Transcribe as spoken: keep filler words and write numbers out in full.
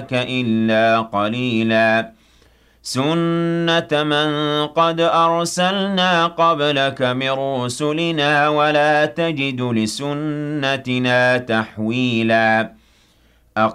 إِلَّا قَلِيلًا سُنَّةَ مَن قَدْ أَرْسَلْنَا قَبْلَكَ مِن رُّسُلِنَا ۖ وَلَا تَجِدُ لِسُنَّتِنَا تَحْوِيلًا